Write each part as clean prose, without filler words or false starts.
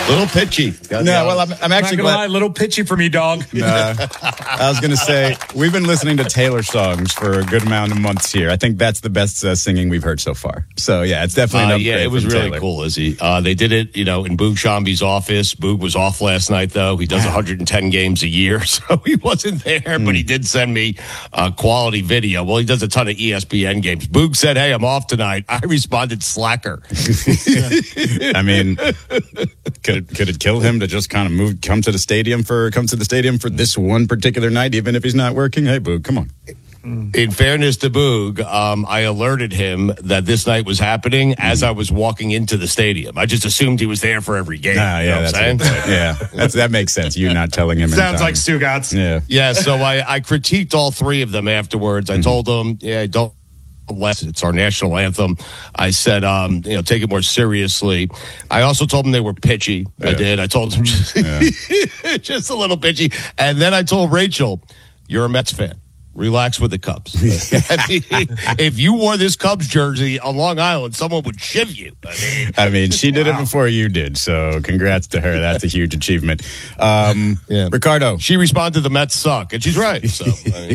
Little pitchy. No, well, I'm actually glad. Lie, little pitchy for me, dog. I was going to say, we've been listening to Taylor songs for a good amount of months here. I think that's the best singing we've heard so far. So, yeah, it's definitely an upgrade. Yeah, it was really Taylor. cool, Izzy. They did it, in Boog Shambi's office. Boog was off last night, though. He does 110 games a year, so he wasn't there, but he did send me quality video. Well, he does a ton of ESPN games. Boog said, hey, I'm off tonight. I responded, slacker. I mean, could it kill him to just kind of come to the stadium for this one particular night, even if he's not working? Hey, Boog, come on. In fairness to Boog, I alerted him that this night was happening as I was walking into the stadium. I just assumed he was there for every game. That makes sense. You not telling him. Sounds like Stugotz. Yeah. So I critiqued all three of them afterwards. I told them, don't. It's our national anthem. I said, take it more seriously. I also told them they were pitchy. Yeah. I did. I told them just a little pitchy. And then I told Rachel, you're a Mets fan. Relax with the Cubs. If you wore this Cubs jersey on Long Island, someone would shiv you. I mean, she did it before you did, so congrats to her. That's a huge achievement. Ricardo. She responded, the Mets suck, and she's right. So,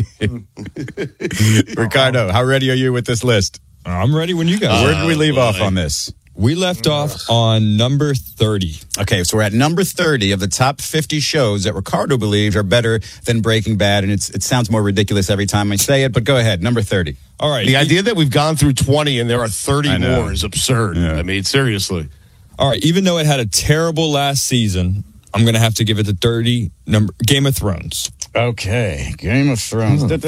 Ricardo, how ready are you with this list? I'm ready when you guys. Where did we leave off on this? We left off on number 30. Okay, so we're at number 30 of the top 50 shows that Ricardo believes are better than Breaking Bad, and it sounds more ridiculous every time I say it, but go ahead, number 30. All right. The idea that we've gone through 20 and there are 30 more is absurd. Yeah. I mean, seriously. All right, even though it had a terrible last season, I'm going to have to give it the 30 number. Game of Thrones. Okay, Game of Thrones. That's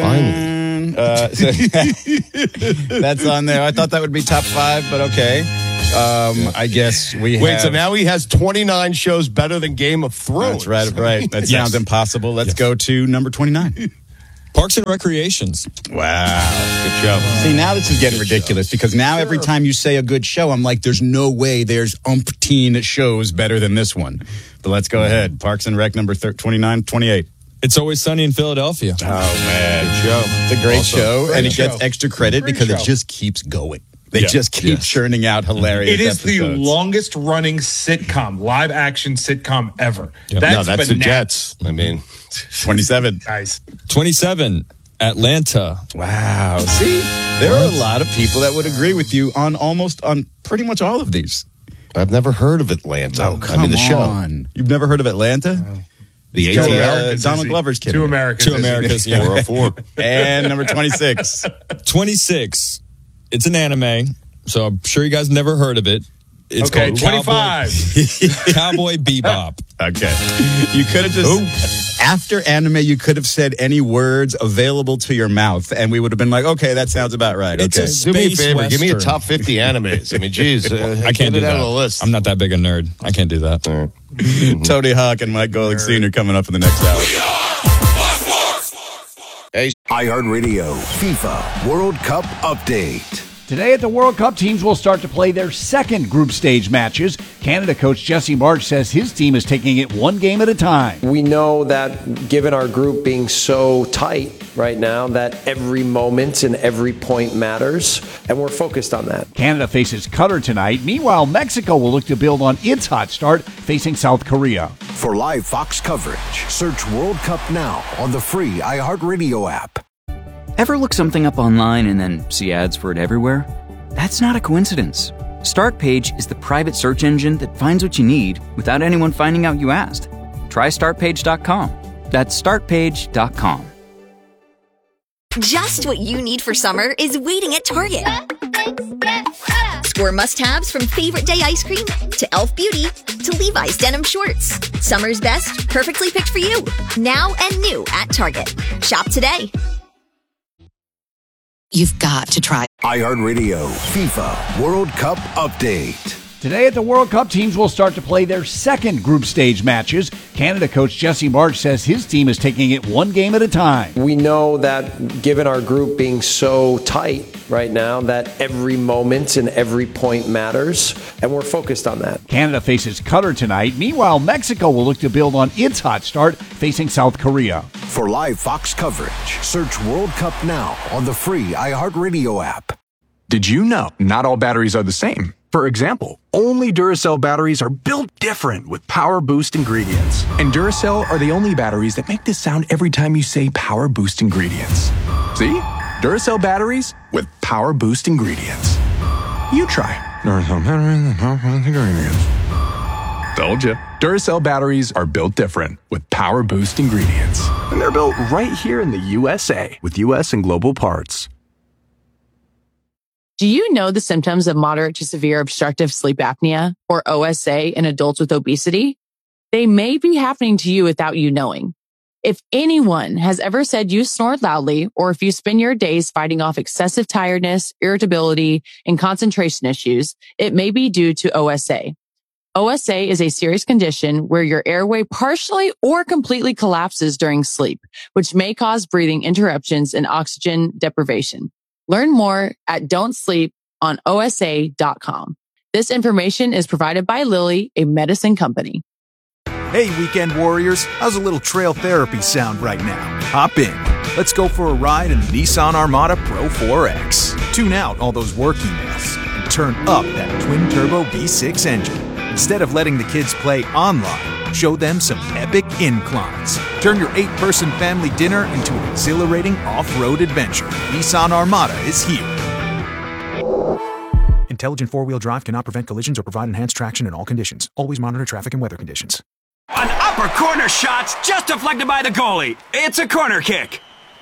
on there. I thought that would be top 5, but okay. I guess we have... Wait, so now he has 29 shows better than Game of Thrones. That's right. That sounds impossible. Let's go to number 29. Parks and Recreations. Wow. Good show. See, now this is getting ridiculous because now every time you say a good show, I'm like, there's no way there's umpteen shows better than this one. But let's go ahead. Parks and Rec number 29, 28. It's Always Sunny in Philadelphia. Oh, man. Good show. It's a great show, and it gets extra credit because it just keeps going. They just keep churning out hilarious episodes. It is the longest running sitcom, live action sitcom ever. That's the Jets. I mean, 27. Nice. 27, Atlanta. Wow. See, there are a lot of people that would agree with you on pretty much all of these. I've never heard of Atlanta. Oh, come on. The show. You've never heard of Atlanta? The Donald Glover's kid. Two Americas. 404. And number 26. 26. It's an anime, so I'm sure you guys never heard of it. It's called 25. Cowboy Bebop. Okay. You could have just, after anime, you could have said any words available to your mouth, and we would have been like, okay, that sounds about right. It's okay. a space Do me a favor. Western. Give me a top 50 animes. I mean, geez. I can't do that. Out of the list. I'm not that big a nerd. I can't do that. Tony Hawk and Mike Golick Sr. coming up in the next hour. iHeartRadio FIFA World Cup Update. Today at the World Cup, teams will start to play their second group stage matches. Canada coach Jesse Marsch says his team is taking it one game at a time. We know that given our group being so tight right now, that every moment and every point matters, and we're focused on that. Canada faces Qatar tonight. Meanwhile, Mexico will look to build on its hot start, facing South Korea. For live Fox coverage, search World Cup now on the free iHeartRadio app. Ever look something up online and then see ads for it everywhere? That's not a coincidence. Startpage is the private search engine that finds what you need without anyone finding out you asked. Try Startpage.com. That's Startpage.com. Just what you need for summer is waiting at Target. Score must-haves from Favorite Day ice cream to Elf Beauty to Levi's denim shorts. Summer's best, perfectly picked for you. Now and new at Target. Shop today. You've got to try iHeartRadio FIFA World Cup Update. Today at the World Cup, teams will start to play their second group stage matches. Canada coach Jesse Marsch says his team is taking it one game at a time. We know that given our group being so tight right now, that every moment and every point matters, and we're focused on that. Canada faces Qatar tonight. Meanwhile, Mexico will look to build on its hot start, facing South Korea. For live Fox coverage, search World Cup now on the free iHeartRadio app. Did you know not all batteries are the same? For example, only Duracell batteries are built different with Power Boost ingredients. And Duracell are the only batteries that make this sound every time you say Power Boost ingredients. See? Duracell batteries with Power Boost ingredients. You try. Duracell batteries with Power Boost ingredients. Told ya. Duracell batteries are built different with Power Boost ingredients. And they're built right here in the USA with US and global parts. Do you know the symptoms of moderate to severe obstructive sleep apnea, or OSA, in adults with obesity? They may be happening to you without you knowing. If anyone has ever said you snore loudly, or if you spend your days fighting off excessive tiredness, irritability, and concentration issues, it may be due to OSA. OSA is a serious condition where your airway partially or completely collapses during sleep, which may cause breathing interruptions and oxygen deprivation. Learn more at don'tsleeponosa.com. This information is provided by Lilly, a medicine company. Hey, weekend warriors, how's a little trail therapy sound right now? Hop in. Let's go for a ride in the Nissan Armada Pro 4X. Tune out all those work emails and turn up that twin-turbo V6 engine. Instead of letting the kids play online, show them some epic inclines. Turn your 8-person family dinner into an exhilarating off-road adventure. Nissan Armada is here. Intelligent four-wheel drive cannot prevent collisions or provide enhanced traction in all conditions. Always monitor traffic and weather conditions. An upper corner shot's just deflected by the goalie. It's a corner kick.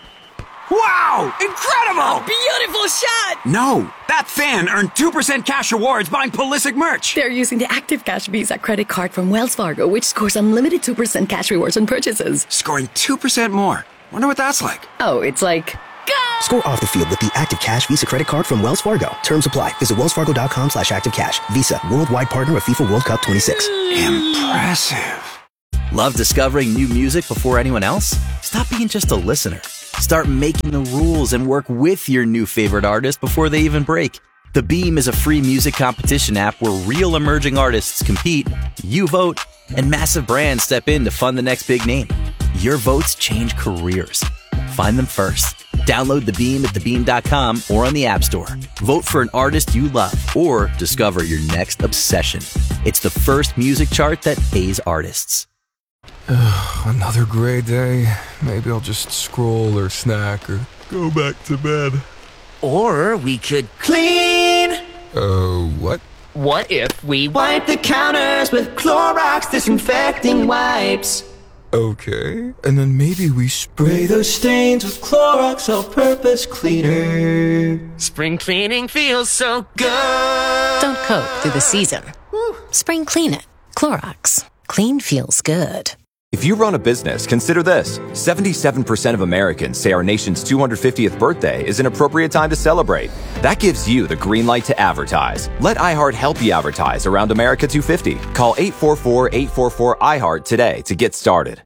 Wow! Incredible! Beautiful shot! No, that fan earned 2% cash rewards buying Pulisic merch. They're using the Active Cash Visa credit card from Wells Fargo, which scores unlimited 2% cash rewards on purchases. Scoring 2% more. Wonder what that's like. Oh, it's like... Go! Score off the field with the Active Cash Visa credit card from Wells Fargo. Terms apply. Visit wellsfargo.com/activecash. Visa, worldwide partner of FIFA World Cup 26. Impressive. Love discovering new music before anyone else? Stop being just a listener. Start making the rules and work with your new favorite artist before they even break. The Beam is a free music competition app where real emerging artists compete, you vote, and massive brands step in to fund the next big name. Your votes change careers. Find them first. Download The Beam at thebeam.com or on the App Store. Vote for an artist you love or discover your next obsession. It's the first music chart that pays artists. Another gray day. Maybe I'll just scroll or snack or go back to bed. Or we could clean. What? What if we wipe the counters with Clorox disinfecting wipes? Okay. And then maybe we spray those stains with Clorox all-purpose cleaner. Spring cleaning feels so good. Don't cope through the season. Spring clean it. Clorox. Clean feels good. If you run a business, consider this. 77% of Americans say our nation's 250th birthday is an appropriate time to celebrate. That gives you the green light to advertise. Let iHeart help you advertise around America 250. Call 844-844-iHeart today to get started.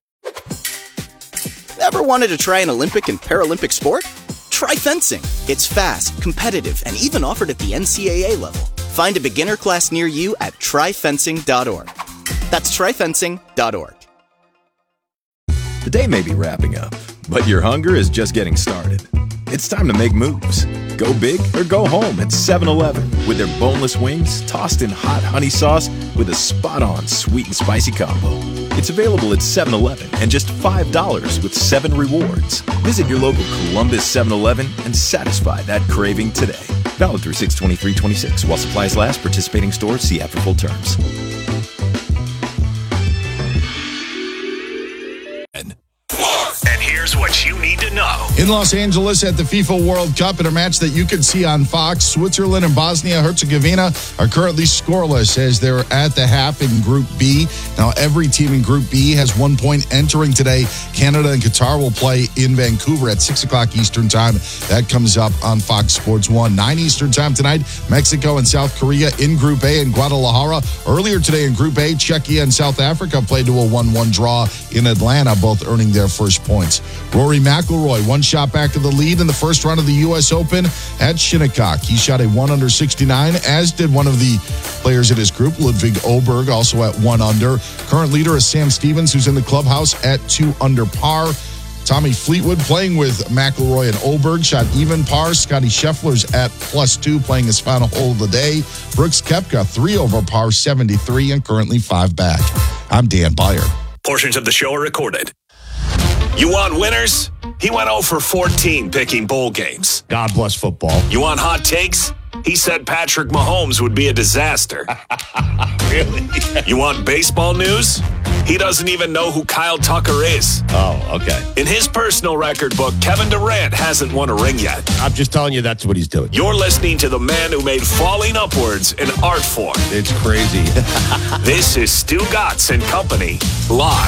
Ever wanted to try an Olympic and Paralympic sport? Try fencing. It's fast, competitive, and even offered at the NCAA level. Find a beginner class near you at tryfencing.org. That's tryfencing.org. The day may be wrapping up, but your hunger is just getting started. It's time to make moves. Go big or go home at 7-Eleven with their boneless wings tossed in hot honey sauce with a spot-on sweet and spicy combo. It's available at 7-Eleven and just $5 with 7 rewards. Visit your local Columbus 7-Eleven and satisfy that craving today. Valid through 6/23/26 while supplies last. Participating stores see app for full terms. And here's what you need to know. In Los Angeles at the FIFA World Cup, in a match that you can see on Fox, Switzerland and Bosnia-Herzegovina are currently scoreless as they're at the half in Group B. Now, every team in Group B has 1 point entering today. Canada and Qatar will play in Vancouver at 6 o'clock Eastern Time. That comes up on Fox Sports 1. 9 Eastern Time tonight, Mexico and South Korea in Group A in Guadalajara. Earlier today in Group A, Czechia and South Africa played to a 1-1 draw in Atlanta, both earning their first points. Rory McIlroy, one shot back to the lead in the first round of the U.S. Open at Shinnecock. He shot a 1 under 69, as did one of the players in his group, Ludwig Oberg, also at 1 under. Current leader is Sam Stevens, who's in the clubhouse at 2 under par. Tommy Fleetwood playing with McIlroy and Oberg shot even par. Scotty Scheffler's at +2 playing his final hole of the day. Brooks Koepka 3 over par 73 and currently 5 back. I'm Dan Beyer. Portions of the show are recorded. You want winners? He went 0 for 14 picking bowl games. God bless football. You want hot takes? He said Patrick Mahomes would be a disaster. Really? You want baseball news? He doesn't even know who Kyle Tucker is. Oh, okay. In his personal record book, Kevin Durant hasn't won a ring yet. I'm just telling you that's what he's doing. You're listening to the man who made falling upwards an art form. It's crazy. This is Stu Gatz and Company, live.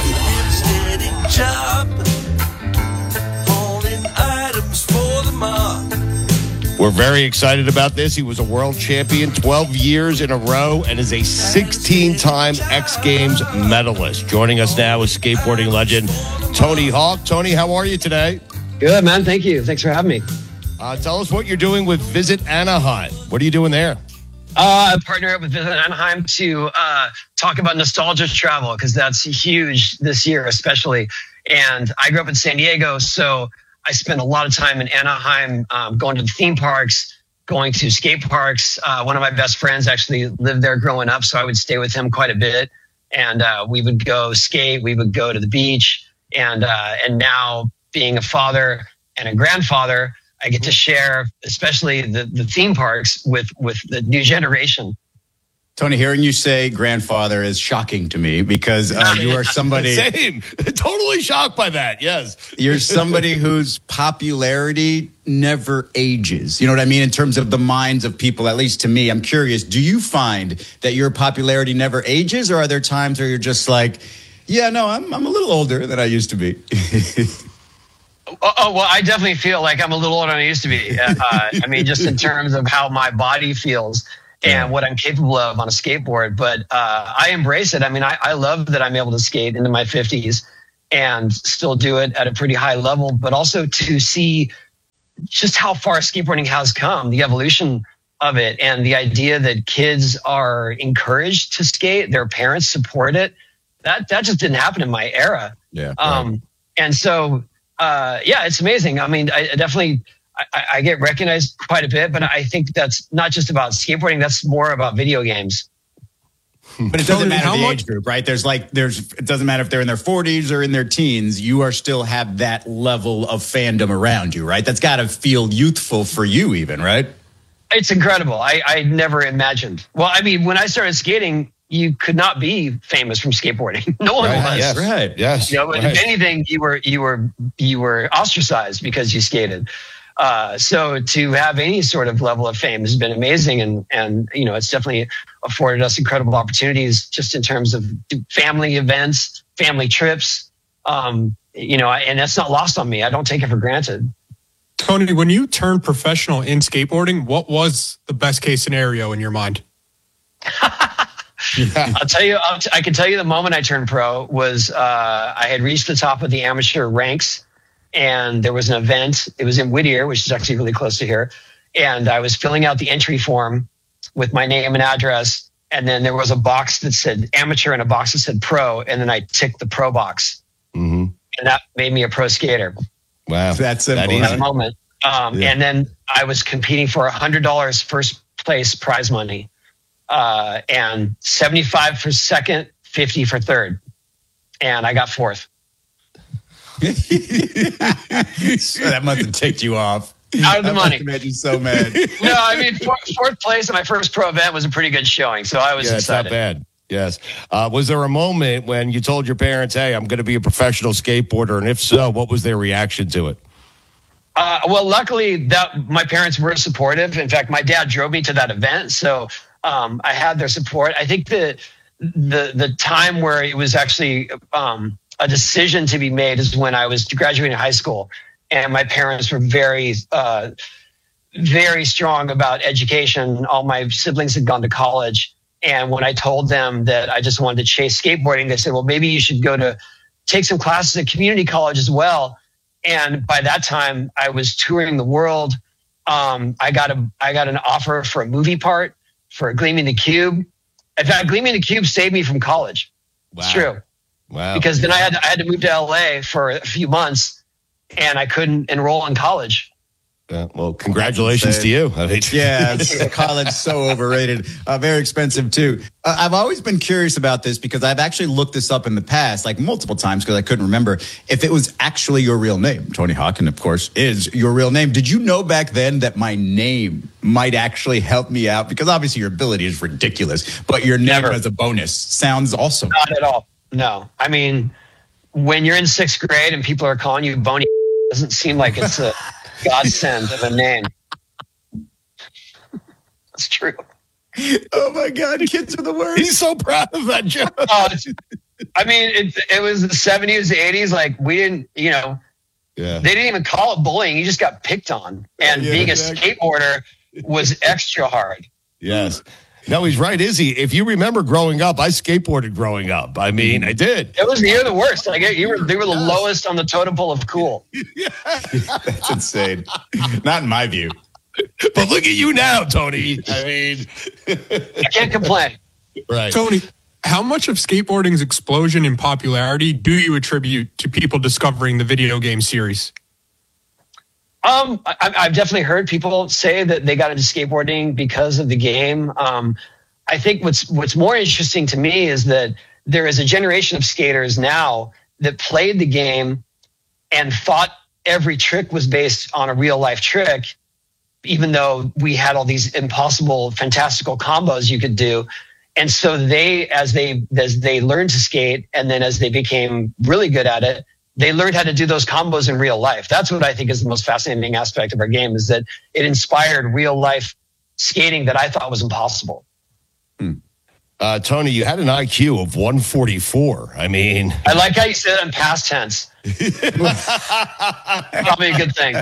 We're very excited about this. He was a world champion 12 years in a row and is a 16-time X Games medalist. Joining us now is skateboarding legend Tony Hawk. Tony, how are you today? Good, man. Thank you. Thanks for having me. Tell us what you're doing with Visit Anaheim. What are you doing there? I partner up with Visit Anaheim to talk about nostalgia travel because that's huge this year, especially. And I grew up in San Diego, so I spent a lot of time in Anaheim, going to the theme parks, going to skate parks. One of my best friends actually lived there growing up, so I would stay with him quite a bit. And we would go skate. We would go to the beach. And now being a father and a grandfather, I get to share, especially the theme parks with the new generation. Tony, hearing you say grandfather is shocking to me because you are somebody... Same. Totally shocked by that, yes. You're somebody whose popularity never ages. You know what I mean? In terms of the minds of people, at least to me. I'm curious, do you find that your popularity never ages, or are there times where you're just like, yeah, no, I'm a little older than I used to be? Oh, well, I definitely feel like I'm a little older than I used to be. I mean, just in terms of how my body feels and what I'm capable of on a skateboard. But I embrace it. I mean, I love that I'm able to skate into my 50s and still do it at a pretty high level, but also to see just how far skateboarding has come, the evolution of it, and the idea that kids are encouraged to skate, their parents support it. That just didn't happen in my era. Yeah. And so, it's amazing. I mean, I definitely... I get recognized quite a bit, but I think that's not just about skateboarding. That's more about video games. But it doesn't matter the age group, right? It doesn't matter if they're in their 40s or in their teens. You are still have that level of fandom around you, right? That's got to feel youthful for you even, right? It's incredible. I never imagined. Well, I mean, when I started skating, you could not be famous from skateboarding. No one was. Yes, right. Yes. You know, if anything, you were ostracized because you skated. So to have any sort of level of fame has been amazing. And, you know, it's definitely afforded us incredible opportunities just in terms of family events, family trips, you know, and that's not lost on me. I don't take it for granted. Tony, when you turned professional in skateboarding, what was the best case scenario in your mind? I'll tell you, I can tell you the moment I turned pro was, I had reached the top of the amateur ranks. And there was an event. It was in Whittier, which is actually really close to here. And I was filling out the entry form with my name and address. And then there was a box that said amateur and a box that said pro. And then I ticked the pro box. Mm-hmm. And that made me a pro skater. Wow. That's simple. That moment. And then I was competing for $100 first place prize money. And 75 for second, 50 for third. And I got fourth. So that must have ticked you off. Out of the money. That made you so mad. No, I mean, fourth place in my first pro event was a pretty good showing, so I was excited. It's not bad. Yes. Was there a moment when you told your parents, hey, I'm going to be a professional skateboarder? And if so, what was their reaction to it? Well, luckily, my parents were supportive. In fact, my dad drove me to that event, so I had their support. I think the time where it was actually a decision to be made is when I was graduating high school, and my parents were very, very strong about education. All my siblings had gone to college. And when I told them that I just wanted to chase skateboarding, they said, well, maybe you should take some classes at community college as well. And by that time I was touring the world. I got an offer for a movie part for Gleaming the Cube. In fact, Gleaming the Cube saved me from college. Wow. It's true. Wow. Because then I had to move to LA for a few months and I couldn't enroll in college. Well, congratulations to you. I mean, college so overrated, very expensive too. I've always been curious about this because I've actually looked this up in the past, like multiple times, because I couldn't remember if it was actually your real name. Tony Hawk, and of course, is your real name. Did you know back then that my name might actually help me out? Because obviously your ability is ridiculous, but your name as a bonus sounds awesome. Not at all. No, I mean, when you're in 6th grade and people are calling you Boney, it doesn't seem like it's a godsend of a name. That's true. Oh my God, kids are the worst. He's so proud of that joke. I mean, it was the 70s, 80s. Like, we didn't, they didn't even call it bullying. You just got picked on. And being a skateboarder was extra hard. Yes. No, he's right, Izzy. If you remember growing up, I skateboarded growing up. I mean, I did. You're the worst. Like, they were the lowest on the totem pole of cool. That's insane. Not in my view. But look at you now, Tony. I mean, I can't complain. Right. Tony, how much of skateboarding's explosion in popularity do you attribute to people discovering the video game series? I've definitely heard people say that they got into skateboarding because of the game. I think what's more interesting to me is that there is a generation of skaters now that played the game and thought every trick was based on a real life trick, even though we had all these impossible, fantastical combos you could do. And so as they learned to skate, and then as they became really good at it, they learned how to do those combos in real life. That's what I think is the most fascinating aspect of our game, is that it inspired real life skating that I thought was impossible. Tony, you had an IQ of 144. I mean, I like how you said it in past tense. Probably a good thing.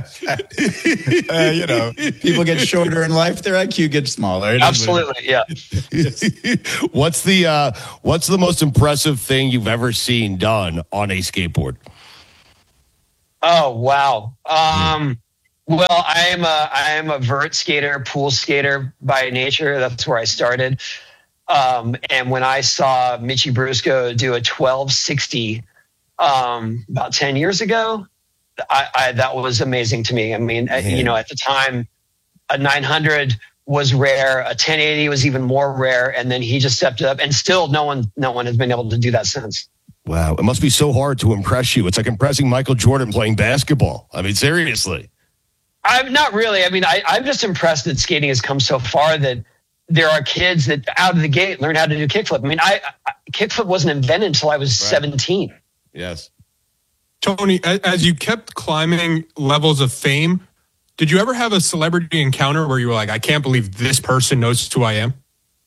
People get shorter in life, their IQ gets smaller. Absolutely, yeah. What's the most impressive thing you've ever seen done on a skateboard? Oh, wow. Well, I am a vert skater, pool skater by nature. That's where I started. And when I saw Michi Brusco do a 1260 about 10 years ago, that was amazing to me. I mean, at the time, a 900 was rare, a 1080 was even more rare, and then he just stepped up, and still no one has been able to do that since. Wow, it must be so hard to impress you. It's like impressing Michael Jordan playing basketball. I mean, seriously. I'm not really. I mean, I'm just impressed that skating has come so far that there are kids that out of the gate learn how to do kickflip. I mean, kickflip wasn't invented until I was 17. Yes. Tony, as you kept climbing levels of fame, did you ever have a celebrity encounter where you were like, I can't believe this person knows who I am?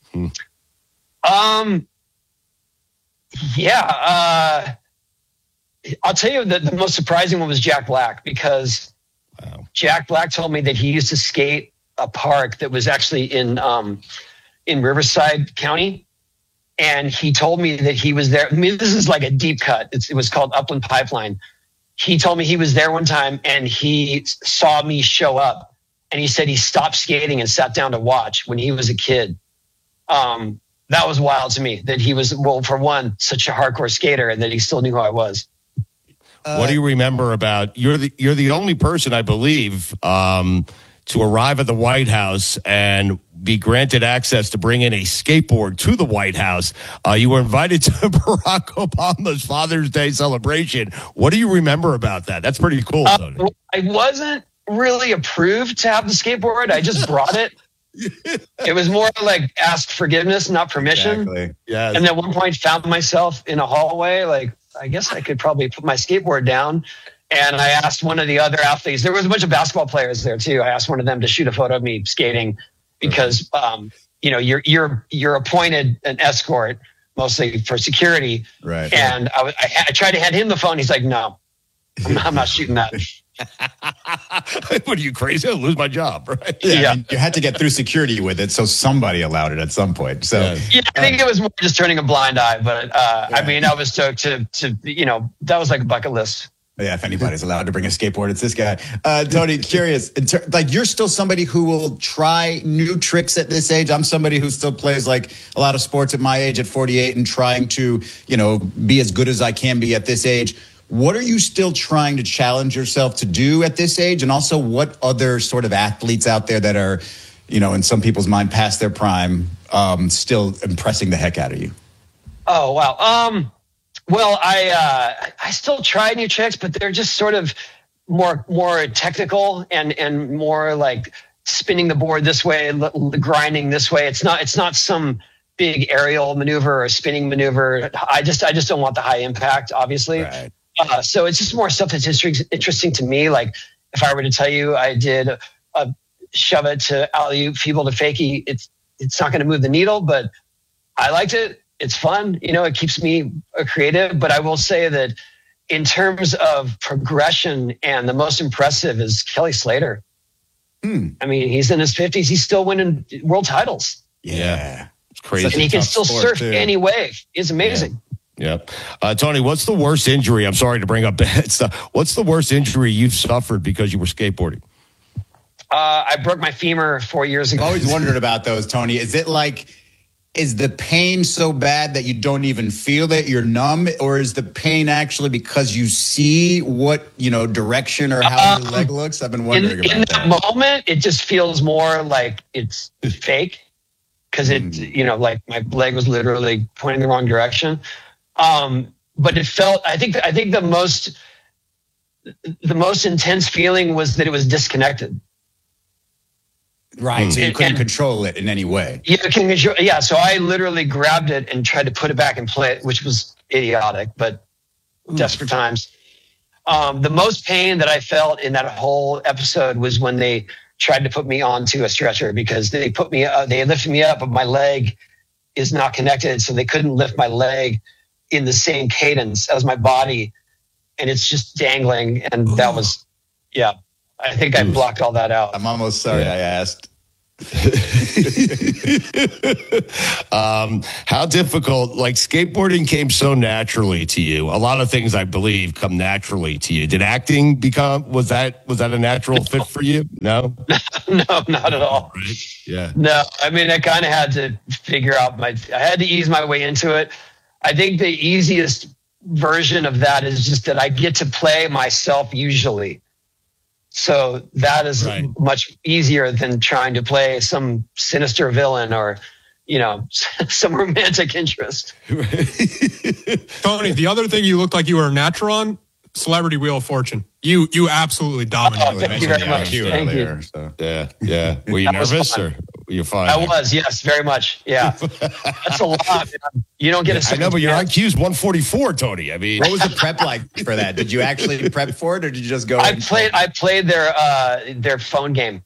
Yeah. I'll tell you that the most surprising one was Jack Black, because Jack Black told me that he used to skate a park that was actually in Riverside County. And he told me that he was there. I mean, this is like a deep cut. It was called Upland Pipeline. He told me he was there one time and he saw me show up, and he said he stopped skating and sat down to watch when he was a kid. That was wild to me, that he was, well, for one, such a hardcore skater, and that he still knew who I was. What do you remember about, you're the only person, I believe, to arrive at the White House and be granted access to bring in a skateboard to the White House. You were invited to Barack Obama's Father's Day celebration. What do you remember about that? That's pretty cool. I wasn't really approved to have the skateboard. I just brought it. It was more like ask forgiveness, not permission. Exactly. Yes. And at one point found myself in a hallway, like, I guess I could probably put my skateboard down. And I asked one of the other athletes, there was a bunch of basketball players there too. I asked one of them to shoot a photo of me skating, because, you're appointed an escort mostly for security. Right. And I tried to hand him the phone. He's like, no, I'm not shooting that. What are you, crazy? I'll lose my job, right? Yeah. I mean, you had to get through security with it, so somebody allowed it at some point. So yeah, I think it was more just turning a blind eye, but I mean, I was stoked to that was like a bucket list. Yeah, if anybody's allowed to bring a skateboard, it's this guy. Tony, curious, like, you're still somebody who will try new tricks at this age. I'm somebody who still plays like a lot of sports at my age at 48 and trying to, be as good as I can be at this age. What are you still trying to challenge yourself to do at this age? And also, what other sort of athletes out there that are, in some people's mind, past their prime, still impressing the heck out of you? Oh, wow. Well, I still try new tricks, but they're just sort of more technical and more like spinning the board this way, grinding this way. It's not some big aerial maneuver or spinning maneuver. I just don't want the high impact, obviously. Right. So it's just more stuff that's interesting to me. Like if I were to tell you I did a shove it to alley-oop, feeble to fakie, it's not going to move the needle, but I liked it. It's fun. It keeps me creative. But I will say that in terms of progression, and the most impressive is Kelly Slater. I mean, he's in his 50s. He's still winning world titles. Yeah. It's crazy. And he can still surf any wave. It's amazing. Yeah. Tony, what's the worst injury? I'm sorry to bring up bad stuff. What's the worst injury you've suffered because you were skateboarding? I broke my femur 4 years ago. I've always wondered about those, Tony. Is the pain so bad that you don't even feel that you're numb, or is the pain actually because you see what, direction or how your leg looks? I've been wondering about that. In that moment, it just feels more like it's fake because like my leg was literally pointing the wrong direction. But it felt, I think the most intense feeling was that it was disconnected. Right, so you couldn't control it in any way. Yeah, so I literally grabbed it and tried to put it back in play, which was idiotic, but desperate times. The most pain that I felt in that whole episode was when they tried to put me onto a stretcher because they lifted me up, but my leg is not connected, so they couldn't lift my leg in the same cadence as my body, and it's just dangling, and that was, I think I blocked all that out. I'm almost sorry I asked. How difficult, like skateboarding came so naturally to you. A lot of things I believe come naturally to you. Did acting was that a natural fit for you? No? No, not at all. Right? Yeah. No, I mean, I kind of had to figure out I had to ease my way into it. I think the easiest version of that is just that I get to play myself usually. So that is much easier than trying to play some sinister villain or, some romantic interest. Tony, the other thing you looked like you were a natural on, Celebrity Wheel of Fortune. You absolutely dominated. Thank you very much. Thank you. So. Yeah. Were you nervous or were you fine? I was, yes, very much. Yeah. That's a lot. You don't get a I know, but your IQ's 144, Tony. I mean, what was the prep like for that? Did you actually prep for it or did you just go? I played their phone game.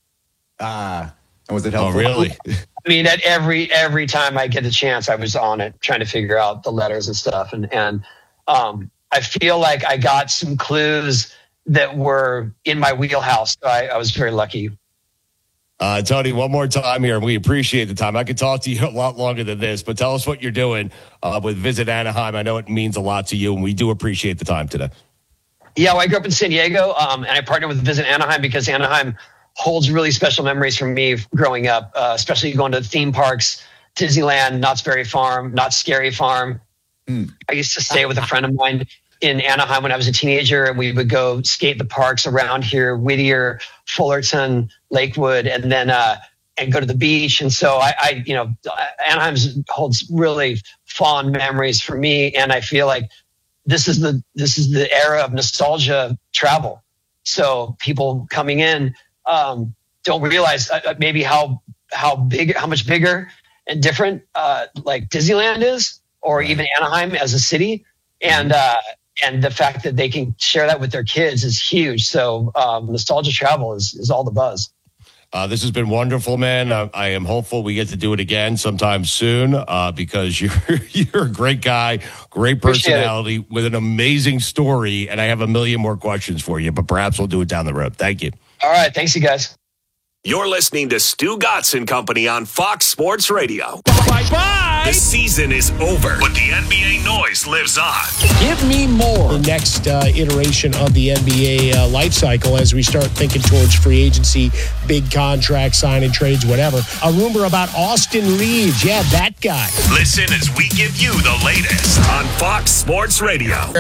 Was it helpful? Oh, really? I mean, at every time I get the chance, I was on it trying to figure out the letters and stuff. And I feel like I got some clues that were in my wheelhouse. So I was very lucky. Tony, one more time here. We appreciate the time. I could talk to you a lot longer than this, but tell us what you're doing with Visit Anaheim. I know it means a lot to you, and we do appreciate the time today. Yeah, well, I grew up in San Diego, and I partnered with Visit Anaheim because Anaheim holds really special memories for me growing up, especially going to theme parks, Disneyland, Knott's Berry Farm, Knott's Scary Farm. I used to stay with a friend of mine in Anaheim when I was a teenager, and we would go skate the parks around here, Whittier, Fullerton, Lakewood, and then and go to the beach. And so Anaheim holds really fond memories for me, and I feel like this is the era of nostalgia travel. So people coming in don't realize maybe how much bigger and different like Disneyland is, or even Anaheim as a city, and the fact that they can share that with their kids is huge. So nostalgia travel is all the buzz. This has been wonderful, man. I am hopeful we get to do it again sometime soon because you're a great guy, great personality with an amazing story, and I have a million more questions for you, but perhaps we'll do it down the road. Thank you. All right. Thanks, you guys. You're listening to Stu Gotson Company on Fox Sports Radio. Bye-bye. The season is over, but the NBA noise lives on. Give me more. The next iteration of the NBA life cycle as we start thinking towards free agency, big contracts, signing trades, whatever. A rumor about Austin Reeves. Yeah, that guy. Listen as we give you the latest on Fox Sports Radio. Every sport.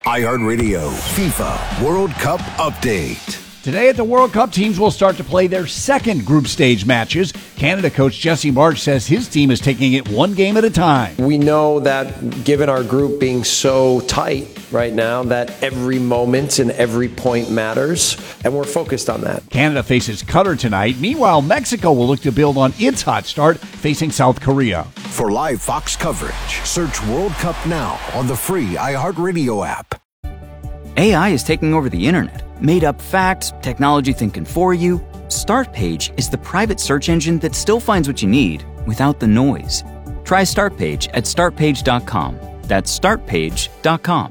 iHeartRadio FIFA World Cup Update. Today at the World Cup, teams will start to play their second group stage matches. Canada coach Jesse Marsch says his team is taking it one game at a time. We know that given our group being so tight right now, that every moment and every point matters, and we're focused on that. Canada faces Qatar tonight. Meanwhile, Mexico will look to build on its hot start, facing South Korea. For live Fox coverage, search World Cup now on the free iHeartRadio app. AI is taking over the internet. Made up facts, technology thinking for you. Startpage is the private search engine that still finds what you need without the noise. Try Startpage at startpage.com. That's startpage.com.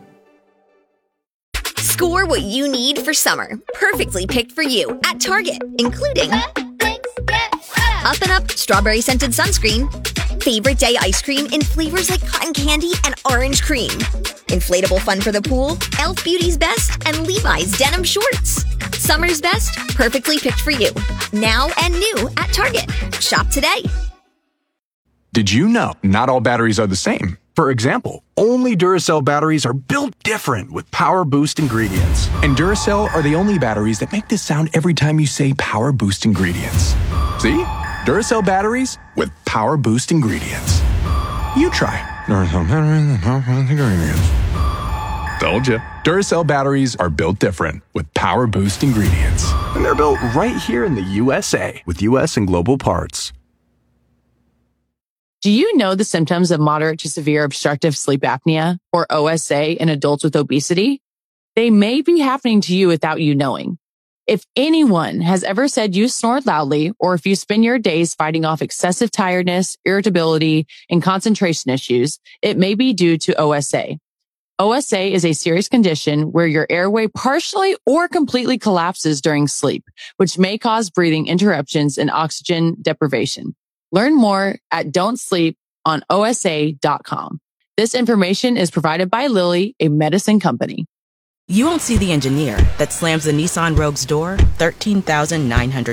Score what you need for summer. Perfectly picked for you at Target, including Up and Up strawberry scented sunscreen, favorite day ice cream in flavors like cotton candy and orange cream, inflatable fun for the pool, Elf Beauty's Best, and Levi's denim shorts. Summer's best, perfectly picked for you. Now and new at Target. Shop today. Did you know not all batteries are the same? For example, only Duracell batteries are built different with Power Boost ingredients. And Duracell are the only batteries that make this sound every time you say Power Boost ingredients. See? Duracell batteries with Power Boost ingredients. You try. Duracell batteries with Power Boost ingredients. Told you. Duracell batteries are built different with Power Boost ingredients. And they're built right here in the USA with US and global parts. Do you know the symptoms of moderate to severe obstructive sleep apnea, or OSA, in adults with obesity? They may be happening to you without you knowing. If anyone has ever said you snore loudly, or if you spend your days fighting off excessive tiredness, irritability, and concentration issues, it may be due to OSA. OSA is a serious condition where your airway partially or completely collapses during sleep, which may cause breathing interruptions and oxygen deprivation. Learn more at don'tsleeponosa.com. This information is provided by Lilly, a medicine company. You won't see the engineer that slams the Nissan Rogue's door 13,900